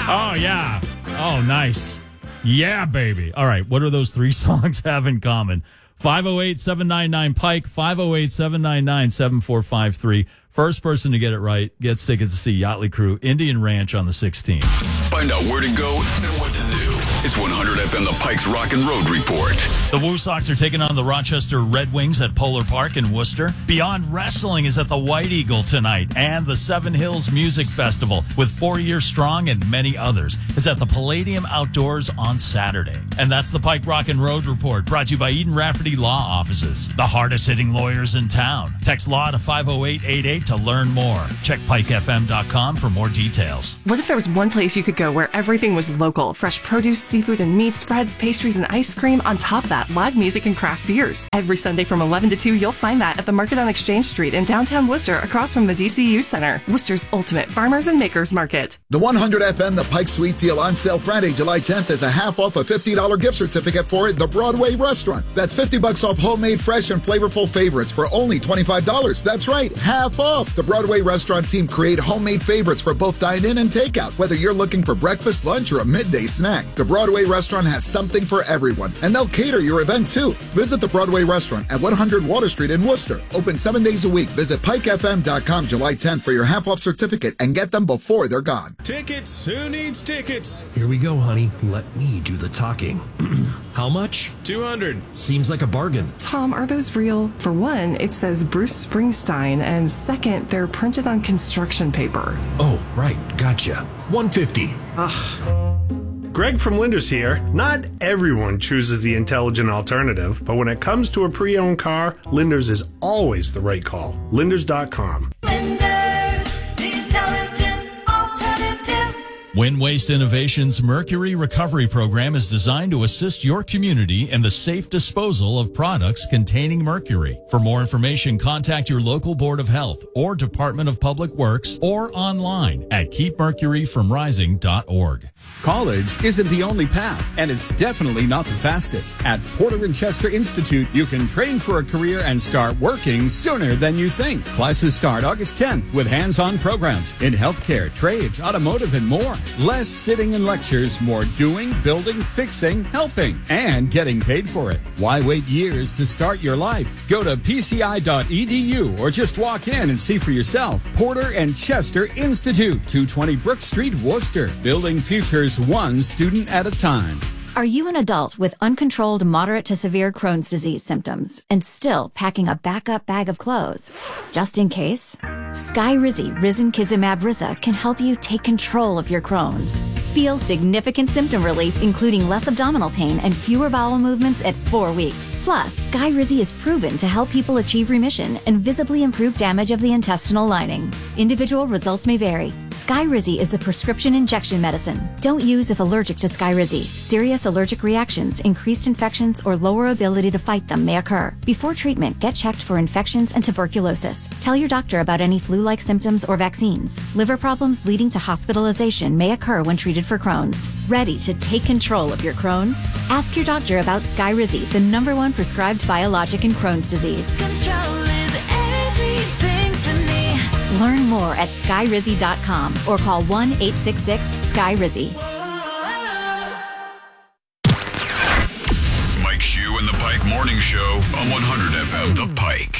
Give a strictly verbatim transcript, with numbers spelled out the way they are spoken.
Oh, yeah. Oh, nice. Yeah, baby. All right. What do those three songs have in common? five oh eight, seven nine nine, Pike, five oh eight, seven nine nine, seven four five three. First person to get it right gets tickets to see Yachtly Crew, Indian Ranch on the sixteenth. Find out where to go and what to do. It's one hundred F M, the Pike's Rock and Road Report. The Woo Sox are taking on the Rochester Red Wings at Polar Park in Worcester. Beyond Wrestling is at the White Eagle tonight, and the Seven Hills Music Festival with Four Year Strong and many others is at the Palladium Outdoors on Saturday. And that's the Pike Rock and Road Report, brought to you by Eden Rafferty Law Offices, the hardest-hitting lawyers in town. Text law to five oh eight eight eight to learn more. Check pike f m dot com for more details. What if there was one place you could go where everything was local? Fresh produce, seafood and meat, spreads, pastries, and ice cream. On top of that, live music and craft beers. Every Sunday from eleven to two, you'll find that at the Market on Exchange Street in downtown Worcester, across from the D C U Center. Worcester's ultimate farmers and makers market. The one hundred F M The Pike Sweet Deal on sale Friday, July tenth is a half off a fifty dollars gift certificate for The Broadway Restaurant. That's fifty bucks off homemade, fresh, and flavorful favorites for only twenty-five dollars. That's right, half off. The Broadway Restaurant team create homemade favorites for both dine-in and takeout, whether you're looking for breakfast, lunch, or a midday snack. The Broadway Restaurant has something for everyone, and they'll cater your event too. Visit the Broadway Restaurant at one hundred Water Street in Worcester. Open seven days a week. Visit pike f m dot com July tenth for your half-off certificate and get them before they're gone. Tickets! Who needs tickets? Here we go, honey. Let me do the talking. How much? two hundred. Seems like a bargain. Tom, are those real? For one, it says Bruce Springsteen, and second, they're printed on construction paper. Oh, right. Gotcha. one fifty. Ugh. Greg from Linders here. Not everyone chooses the intelligent alternative, but when it comes to a pre-owned car, Linders is always the right call. Linders dot com. Linders, the intelligent alternative. Wind Waste Innovations Mercury Recovery Program is designed to assist your community in the safe disposal of products containing mercury. For more information, contact your local Board of Health or Department of Public Works or online at keep mercury from rising dot org. College isn't the only path, and it's definitely not the fastest. At Porter and Chester Institute, you can train for a career and start working sooner than you think. Classes start August tenth with hands-on programs in healthcare, trades, automotive, and more. Less sitting in lectures, more doing, building, fixing, helping, and getting paid for it. Why wait years to start your life? Go to p c i dot e d u or just walk in and see for yourself. Porter and Chester Institute, two twenty Brook Street, Worcester. Building futures one student at a time. Are you an adult with uncontrolled moderate to severe Crohn's disease symptoms and still packing a backup bag of clothes? Just in case, Skyrizi Risankizumab Riza can help you take control of your Crohn's. Feel significant symptom relief, including less abdominal pain and fewer bowel movements at four weeks. Plus, Skyrizi is proven to help people achieve remission and visibly improve damage of the intestinal lining. Individual results may vary. Skyrizi is a prescription injection medicine. Don't use if allergic to Skyrizi. Serious allergic reactions, increased infections, or lower ability to fight them may occur. Before treatment, get checked for infections and tuberculosis. Tell your doctor about any flu-like symptoms or vaccines. Liver problems leading to hospitalization may occur when treated for Crohn's. Ready to take control of your Crohn's? Ask your doctor about Skyrizi, the number one prescribed biologic in Crohn's disease. Control is everything to me. Learn more at skyrizi dot com or call one eight six six Sky Rizzi. Mike Shue and the Pike Morning Show on one hundred F M The Pike.